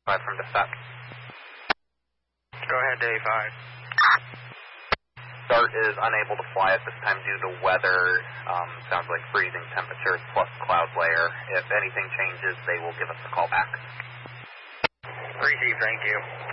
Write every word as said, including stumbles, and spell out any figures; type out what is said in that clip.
five from dispatch. Go ahead, Day five. Dart is unable to fly at this time due to weather. Um, sounds like freezing temperatures plus cloud layer. If anything changes, they will give us a call back. Received, thank you.